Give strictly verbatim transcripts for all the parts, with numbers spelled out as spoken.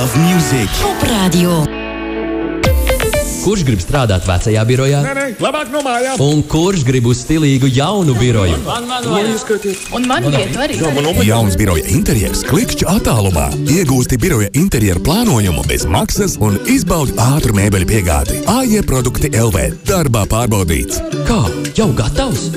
Love Music. Pop Radio. Kurš grib strādāt vecajā birojā? Nē, nē, labāk no mājām. Un kurš grib uz stilīgu jaunu biroju? Man, man, man, Un man vietu arī. Jauns biroja interjers klikšķi attālumā. Iegūsti biroja interjeru plānojumu bez maksas un izbaudi ātru mēbeļu piegādi. A J Produkti L V. Darbā pārbaudīts. Kā? Jau gatavs?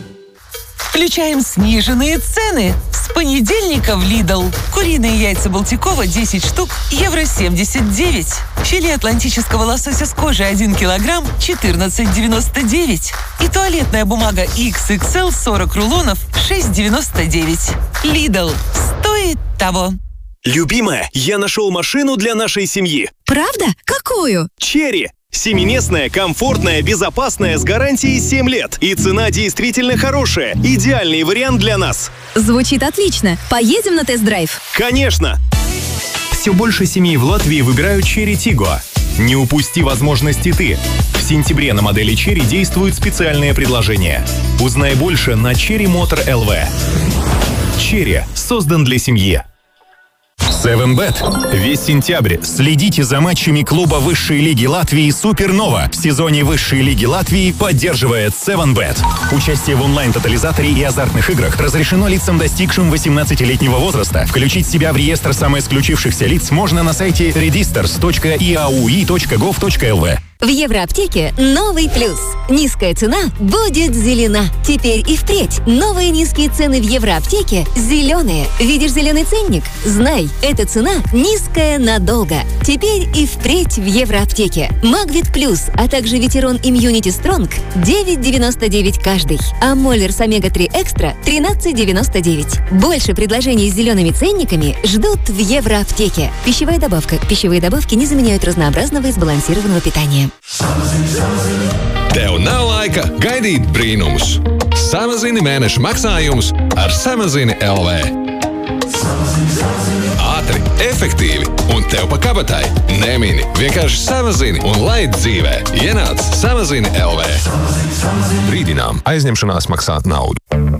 Включаем сниженные цены. С понедельника в Lidl. Куриные яйца Балтикова десять штук, евро семьдесят девять. Филе атлантического лосося с кожей один килограмм, четырнадцать девяносто девять. И туалетная бумага икс икс эл сорок рулонов, шесть девяносто девять. Lidl. Стоит того. Любимая, я нашел машину для нашей семьи. Правда? Какую? Черри. Семиместная, комфортная, безопасная, с гарантией семь лет. И цена действительно хорошая. Идеальный вариант для нас. Звучит отлично. Поедем на тест-драйв? Конечно! Все больше семей в Латвии выбирают Chery Tiggo. Не упусти возможности ты. В сентябре на модели Chery действуют специальные предложения. Узнай больше на Chery Motor эл ви. Chery создан для семьи. севен бет. Весь сентябрь следите за матчами клуба высшей лиги Латвии «Супернова». В сезоне высшей лиги Латвии поддерживает севен бет. Участие в онлайн-тотализаторе и азартных играх разрешено лицам, достигшим восемнадцатилетнего возраста. Включить себя в реестр самоисключившихся лиц можно на сайте редистерс точка и эй ю и точка гов точка эл ви. В Евроаптеке новый плюс. Низкая цена будет зелена. Теперь и впредь новые низкие цены в Евроаптеке зеленые. Видишь зеленый ценник? Знай, эта цена низкая надолго. Теперь и впредь в Евроаптеке. Магвит Плюс, а также Ветерон Имьюнити Стронг девять девяносто девять каждый. А Моллерс Омега три Экстра тринадцать девяносто девять. Больше предложений с зелеными ценниками ждут в Евроаптеке. Пищевая добавка. Пищевые добавки не заменяют разнообразного и сбалансированного питания. Tev nav laika gaidīt brīnumus. Samazini mēneša maksājumus ar Samazini L V. Ātri, efektīvi un tev pa kabatai. Nemini, vienkārši samazini un laid dzīvē. Ienāc Samazini L V. Brīdinām, aizņemšanās maksāt naudu.